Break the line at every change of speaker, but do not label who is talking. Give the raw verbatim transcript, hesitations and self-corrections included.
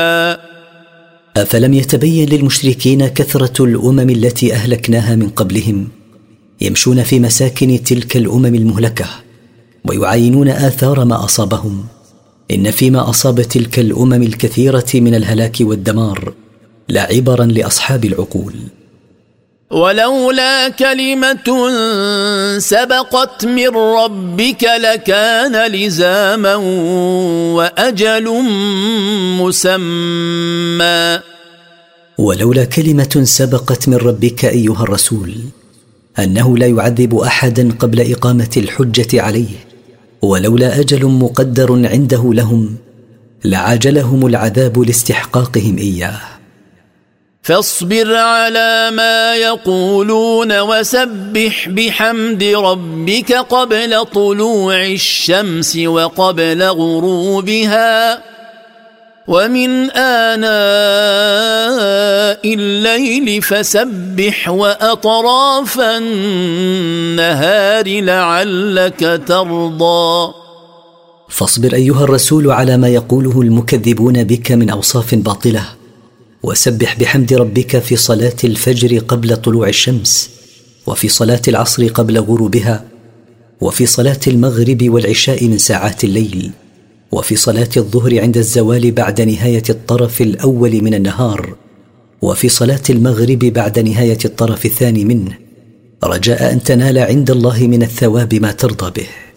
أفلم يتبين للمشركين كثرة الأمم التي أهلكناها من قبلهم يمشون في مساكن تلك الأمم المهلكة ويعاينون آثار ما أصابهم؟ إن فيما أصاب تلك الأمم الكثيرة من الهلاك والدمار لعبرا لأصحاب العقول.
ولولا كلمة سبقت من ربك لكان لزاما وأجل مسمى.
ولولا كلمة سبقت من ربك أيها الرسول أنه لا يعذب أحدا قبل إقامة الحجة عليه، ولولا أجل مقدر عنده لهم لعجلهم العذاب لاستحقاقهم إياه.
فاصبر على ما يقولون وسبح بحمد ربك قبل طلوع الشمس وقبل غروبها ومن آناء الليل فسبح وأطراف النهار لعلك ترضى.
فاصبر أيها الرسول على ما يقوله المكذبون بك من أوصاف باطلة، وسبح بحمد ربك في صلاة الفجر قبل طلوع الشمس، وفي صلاة العصر قبل غروبها، وفي صلاة المغرب والعشاء من ساعات الليل، وفي صلاة الظهر عند الزوال بعد نهاية الطرف الأول من النهار، وفي صلاة المغرب بعد نهاية الطرف الثاني منه، رجاء أن تنال عند الله من الثواب ما ترضى به.